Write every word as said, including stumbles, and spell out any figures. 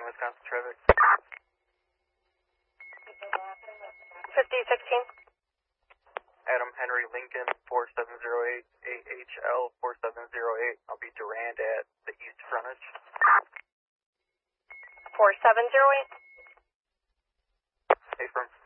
Wisconsin traffic. fifty sixteen. Adam Henry Lincoln, four seven zero eight, A H L four seven zero eight. I'll be Durand at the east frontage. four seven zero eight. Affirm.